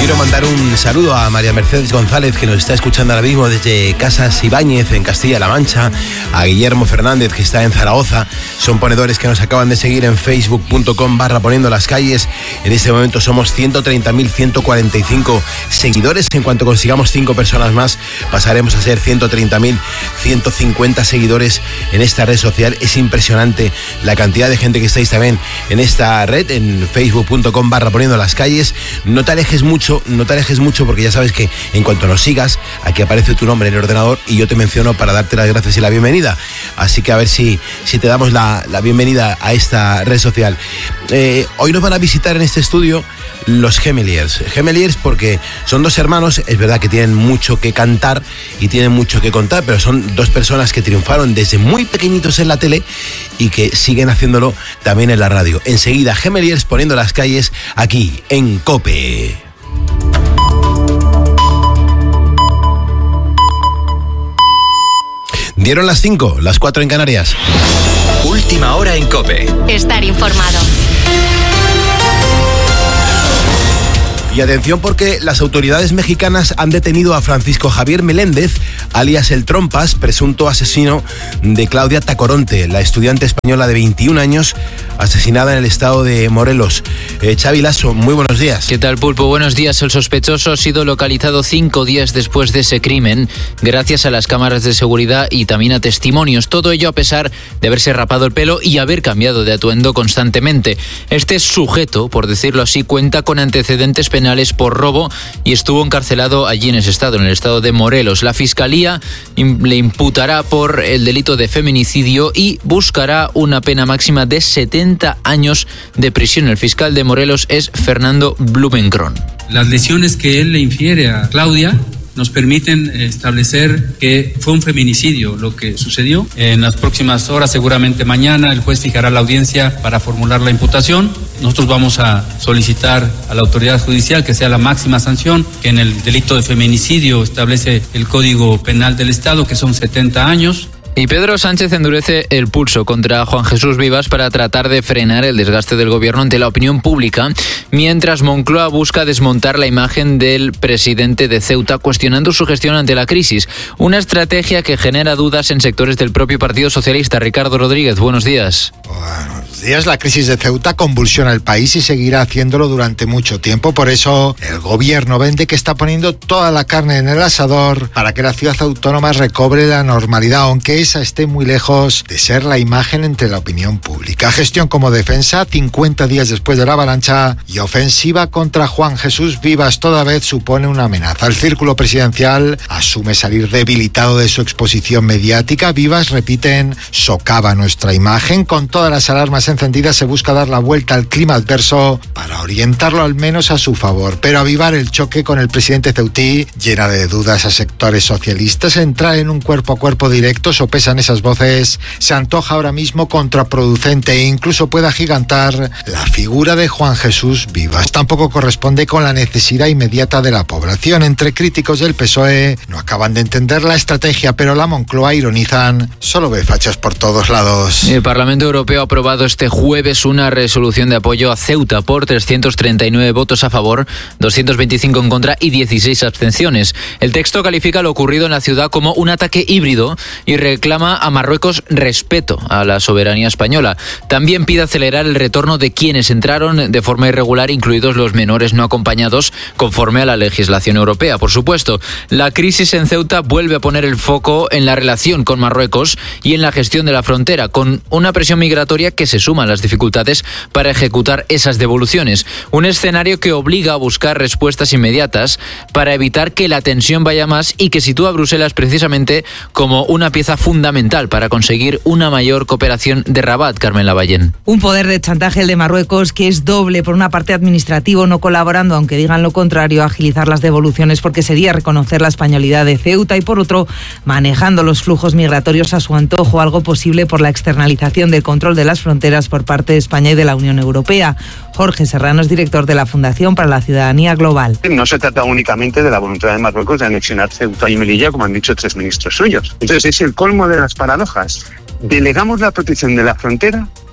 Quiero mandar un saludo a María Mercedes González, que nos está escuchando ahora mismo desde Casas Ibáñez, en Castilla-La Mancha, a Guillermo Fernández, que está en Zaragoza. Son ponedores que nos acaban de seguir en facebook.com/poniendo las calles. En este momento somos 130.145 seguidores. En cuanto consigamos 5 personas más, pasaremos a ser 130.150 seguidores en esta red social. Es impresionante la cantidad de gente que estáis también en esta red, en facebook.com/poniendo las calles. No te alejes mucho, porque ya sabes que en cuanto nos sigas, aquí aparece tu nombre en el ordenador y yo te menciono para darte las gracias y la bienvenida. Así que a ver si te damos la bienvenida a esta red social. Hoy nos van a visitar en este estudio los Gemeliers. Gemeliers porque son 2 hermanos, es verdad que tienen mucho que cantar y tienen mucho que contar, pero son 2 personas que triunfaron desde muy pequeñitos en la tele y que siguen haciéndolo también en la radio. Enseguida, Gemeliers poniendo las calles aquí en COPE. Dieron las 5, las 4 en Canarias. Última hora en COPE. Estar informado. Y atención, porque las autoridades mexicanas han detenido a Francisco Javier Meléndez, alias El Trompas, presunto asesino de Claudia Tacoronte, la estudiante española de 21 años, asesinada en el estado de Morelos. Xavi Lasso, muy buenos días. ¿Qué tal, Pulpo? Buenos días. El sospechoso ha sido localizado 5 días después de ese crimen, gracias a las cámaras de seguridad y también a testimonios. Todo ello a pesar de haberse rapado el pelo y haber cambiado de atuendo constantemente. Este sujeto, por decirlo así, cuenta con antecedentes penales por robo y estuvo encarcelado allí en ese estado, en el estado de Morelos. La Fiscalía le imputará por el delito de feminicidio y buscará una pena máxima de 70 años de prisión. El fiscal de Morelos es Fernando Blumenkron. Las lesiones que él le infiere a Claudia nos permiten establecer que fue un feminicidio lo que sucedió. En las próximas horas, seguramente mañana, el juez fijará la audiencia para formular la imputación. Nosotros vamos a solicitar a la autoridad judicial que sea la máxima sanción, que en el delito de feminicidio establece el Código Penal del Estado, que son 70 años. Y Pedro Sánchez endurece el pulso contra Juan Jesús Vivas para tratar de frenar el desgaste del gobierno ante la opinión pública, mientras Moncloa busca desmontar la imagen del presidente de Ceuta, cuestionando su gestión ante la crisis. Una estrategia que genera dudas en sectores del propio Partido Socialista. Ricardo Rodríguez, buenos días. Buenos días. La crisis de Ceuta convulsiona el país y seguirá haciéndolo durante mucho tiempo. Por eso el gobierno vende que está poniendo toda la carne en el asador para que la ciudad autónoma recobre la normalidad, aunque esa esté muy lejos de ser la imagen entre la opinión pública. Gestión como defensa, 50 días después de la avalancha, y ofensiva contra Juan Jesús Vivas toda vez supone una amenaza. El círculo presidencial asume salir debilitado de su exposición mediática. Vivas, repiten, socava nuestra imagen. Con todas las alarmas encendidas se busca dar la vuelta al clima adverso para orientarlo al menos a su favor. Pero avivar el choque con el presidente ceutí llena de dudas a sectores socialistas. Entrar en un cuerpo a cuerpo directo, pesan esas voces, se antoja ahora mismo contraproducente e incluso puede agigantar la figura de Juan Jesús Vivas. Tampoco corresponde con la necesidad inmediata de la población. Entre críticos del PSOE no acaban de entender la estrategia, pero la Moncloa, ironizan, solo ve fachas por todos lados. El Parlamento Europeo ha aprobado este jueves una resolución de apoyo a Ceuta por 339 votos a favor, 225 en contra y 16 abstenciones. El texto califica lo ocurrido en la ciudad como un ataque híbrido y reclama a Marruecos respeto a la soberanía española. También pide acelerar el retorno de quienes entraron de forma irregular, incluidos los menores no acompañados, conforme a la legislación europea. Por supuesto, la crisis en Ceuta vuelve a poner el foco en la relación con Marruecos y en la gestión de la frontera, con una presión migratoria que se suma a las dificultades para ejecutar esas devoluciones. Un escenario que obliga a buscar respuestas inmediatas para evitar que la tensión vaya más y que sitúa a Bruselas precisamente como una pieza fundamental para conseguir una mayor cooperación de Rabat. Carmen Lavallén. Un poder de chantaje el de Marruecos, que es doble: por una parte administrativo, no colaborando aunque digan lo contrario, agilizar las devoluciones porque sería reconocer la españolidad de Ceuta, y por otro, manejando los flujos migratorios a su antojo, algo posible por la externalización del control de las fronteras por parte de España y de la Unión Europea. Jorge Serrano es director de la Fundación para la Ciudadanía Global. No se trata únicamente de la voluntad de Marruecos de anexionar Ceuta y Melilla, como han dicho 3 ministros suyos. Entonces es el colmo de las paradojas. Delegamos la protección de la frontera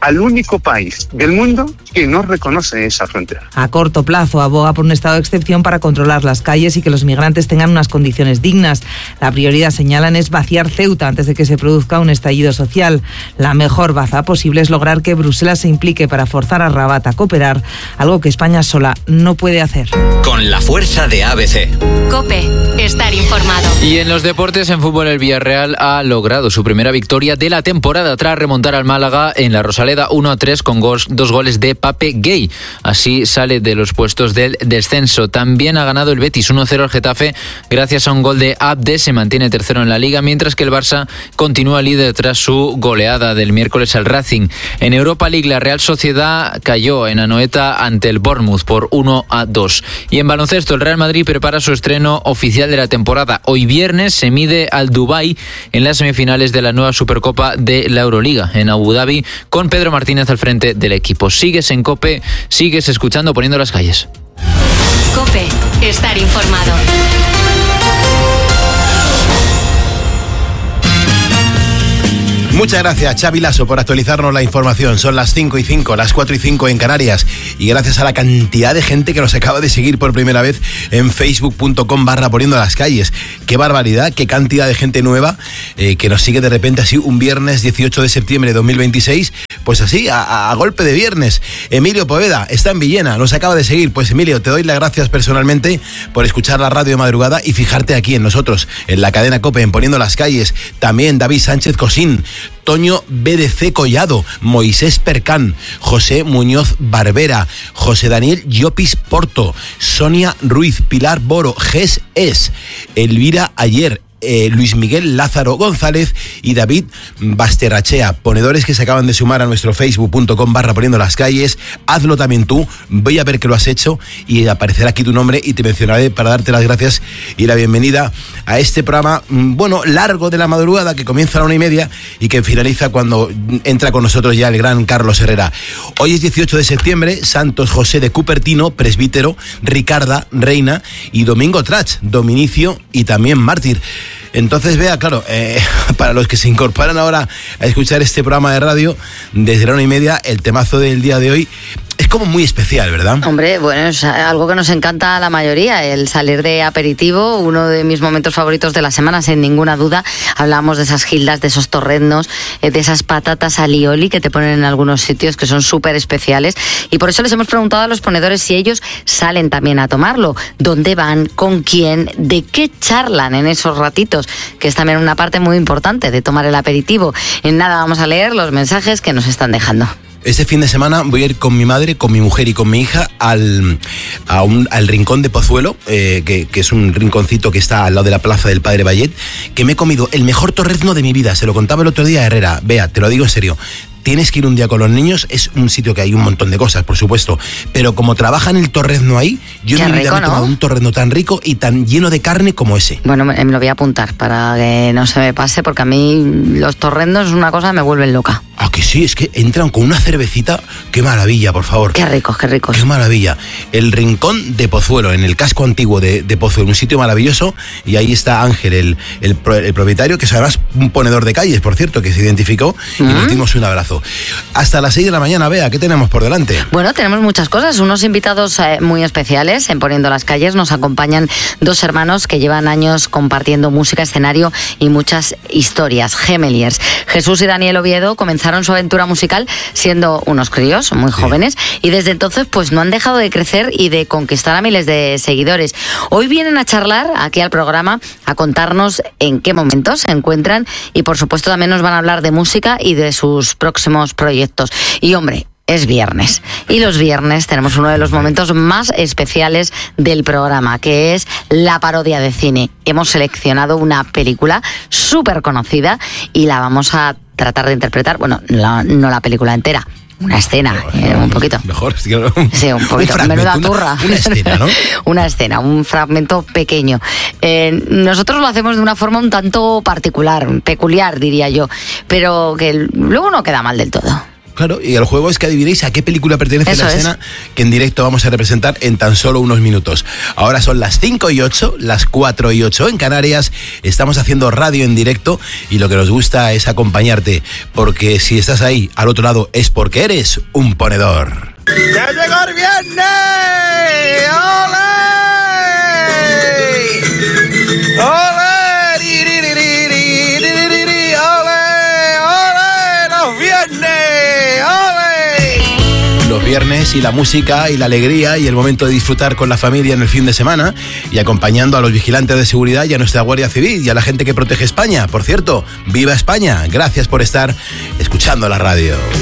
al único país del mundo que no reconoce esa frontera. A corto plazo aboga por un estado de excepción para controlar las calles y que los migrantes tengan unas condiciones dignas. La prioridad, señalan, es vaciar Ceuta antes de que se produzca un estallido social. La mejor baza posible es lograr que Bruselas se implique para forzar a Rabat a cooperar, algo que España sola no puede hacer. Con la fuerza de ABC. COPE, estar informado. Y en los deportes, en fútbol, el Villarreal ha logrado su primera victoria de la temporada tras remontar al Málaga en la Rosaleda 1-3 con 2 goles de Pape Gay. Así sale de los puestos del descenso. También ha ganado el Betis 1-0 al Getafe gracias a un gol de Abde. Se mantiene tercero en la Liga, mientras que el Barça continúa líder tras su goleada del miércoles al Racing. En Europa League, la Real Sociedad cayó en Anoeta ante el Bournemouth por 1-2. Y en baloncesto, el Real Madrid prepara su estreno oficial de la temporada. Hoy viernes se mide al Dubái en las semifinales de la nueva Supercopa de la Euroliga en Abu Dhabi, con Pedro Martínez al frente del equipo. Sigues en COPE, sigues escuchando Poniendo las Calles. COPE, estar informado. Muchas gracias, Xavi Lasso, por actualizarnos la información. Son las 5:05, las 4:05 en Canarias. Y gracias a la cantidad de gente que nos acaba de seguir por primera vez en facebook.com/Poniendo las Calles. Qué barbaridad, qué cantidad de gente nueva que nos sigue de repente así un viernes 18 de septiembre de 2026. Pues así, a golpe de viernes. Emilio Poveda está en Villena, nos acaba de seguir. Pues Emilio, te doy las gracias personalmente por escuchar la radio de madrugada y fijarte aquí en nosotros, en la cadena COPE, en Poniendo las Calles. También David Sánchez Cosín, Toño BDC Collado, Moisés Percán, José Muñoz Barbera, José Daniel Llopis Porto, Sonia Ruiz, Pilar Boro, Ges Es, Elvira Ayer, Luis Miguel Lázaro González y David Basterrachea, ponedores que se acaban de sumar a nuestro facebook.com/Poniendo las Calles. Hazlo también tú, voy a ver que lo has hecho y aparecerá aquí tu nombre y te mencionaré para darte las gracias y la bienvenida a este programa, largo de la madrugada, que comienza a la 1:30 y que finaliza cuando entra con nosotros ya el gran Carlos Herrera. Hoy es 18 de septiembre, Santos José de Cupertino, presbítero, Ricarda, reina, y Domingo Trach, dominicio y también mártir. Entonces, vea, claro, para los que se incorporan ahora a escuchar este programa de radio, desde la 1:30, el temazo del día de hoy es como muy especial, ¿verdad? Hombre, bueno, es algo que nos encanta a la mayoría, el salir de aperitivo, uno de mis momentos favoritos de la semana, sin ninguna duda. Hablamos de esas gildas, de esos torreznos, de esas patatas alioli que te ponen en algunos sitios que son súper especiales, y por eso les hemos preguntado a los ponedores si ellos salen también a tomarlo, dónde van, con quién, de qué charlan en esos ratitos, que es también una parte muy importante de tomar el aperitivo. En nada vamos a leer los mensajes que nos están dejando. Este fin de semana voy a ir con mi madre, con mi mujer y con mi hija al Rincón de Pozuelo, que es un rinconcito que está al lado de la plaza del Padre Bayet, que me he comido el mejor torrezno de mi vida. Se lo contaba el otro día a Herrera. Vea, te lo digo en serio. Tienes que ir un día con los niños. Es un sitio que hay un montón de cosas, por supuesto, pero como trabajan el torrezno ahí, yo en mi vida me he tomado un torrezno tan rico y tan lleno de carne como ese. Bueno, me lo voy a apuntar para que no se me pase, porque a mí los torreznos es una cosa que me vuelven loca. Ah, que sí, es que entran con una cervecita. Qué maravilla, por favor. Qué ricos, qué ricos. Qué maravilla. El Rincón de Pozuelo, en el casco antiguo de Pozuelo, un sitio maravilloso, y ahí está Ángel, el propietario, que es además un ponedor de calles, por cierto, que se identificó, y nos dimos un abrazo. Hasta las 6 de la mañana, Bea, ¿qué tenemos por delante? Bueno, tenemos muchas cosas, unos invitados muy especiales. En Poniendo las Calles nos acompañan dos hermanos que llevan años compartiendo música, escenario y muchas historias, Gemeliers. Jesús y Daniel Oviedo comenzaron su aventura musical siendo unos críos muy jóvenes, y desde entonces pues no han dejado de crecer y de conquistar a miles de seguidores. Hoy vienen a charlar aquí al programa, a contarnos en qué momentos se encuentran, y por supuesto también nos van a hablar de música y de sus próximos proyectos. Y hombre, es viernes, y los viernes tenemos uno de los momentos más especiales del programa, que es la parodia de cine. Hemos seleccionado una película súper conocida y la vamos a tratar de interpretar, bueno, no la película entera, una escena, un poquito. Mejor, sí, un poquito. Menuda turra. Una escena, ¿no? Una escena, un fragmento pequeño. Nosotros lo hacemos de una forma un tanto particular, peculiar, diría yo, pero que luego no queda mal del todo. Claro, y el juego es que adivinéis a qué película pertenece Eso la escena que en directo vamos a representar en tan solo unos minutos. Ahora son las 5:08, las 4:08 en Canarias. Estamos haciendo radio en directo y lo que nos gusta es acompañarte, porque si estás ahí al otro lado es porque eres un ponedor. ¡Ya llegó el viernes! ¡Ole! ¡Ole! Los viernes y la música y la alegría y el momento de disfrutar con la familia en el fin de semana y acompañando a los vigilantes de seguridad y a nuestra Guardia Civil y a la gente que protege España. Por cierto, ¡viva España! Gracias por estar escuchando la radio.